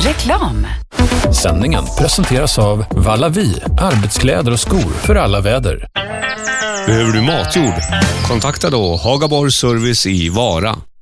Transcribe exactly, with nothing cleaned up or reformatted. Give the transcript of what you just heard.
Reklam. Sändningen presenteras av Vallavi, arbetskläder och skor för alla väder. Behöver du matjord? Kontakta då Hagaborg Service i Vara.